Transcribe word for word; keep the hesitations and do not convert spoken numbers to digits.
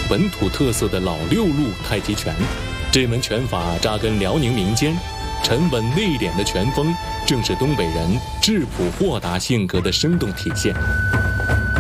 本土特色的老六路太极拳。这门拳法扎根辽宁民间，沉稳内敛的拳风正是东北人质朴豁达性格的生动体现。